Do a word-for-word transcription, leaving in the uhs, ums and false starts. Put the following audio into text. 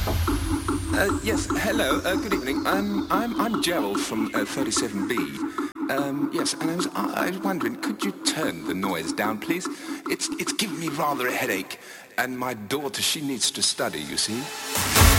Uh, yes, hello, uh, good evening. Um, I'm, I'm Gerald from uh, thirty-seven B. Um, yes, and I was, I was wondering, could you turn the noise down, please? It's, it's giving me rather a headache, and my daughter, she needs to study, you see.